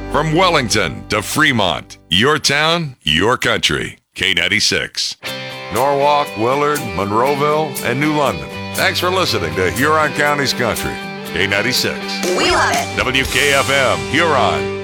From Wellington to Fremont, your town, your country. K96. Norwalk, Willard, Monroeville, and New London. Thanks for listening to Huron County's Country. K96. We love it. WKFM, Huron.